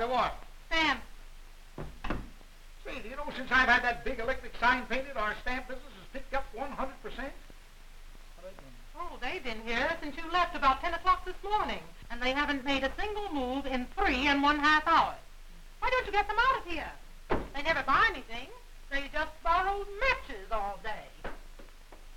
what? Stamp. Say, do you know since I've had that big electric sign painted, our stamp business has picked up 100%? Oh, they've been here since you left about 10 o'clock this morning, and they haven't made a single move in 3½ hours. Why don't you get them out of here? They never buy anything. They just borrow matches all day.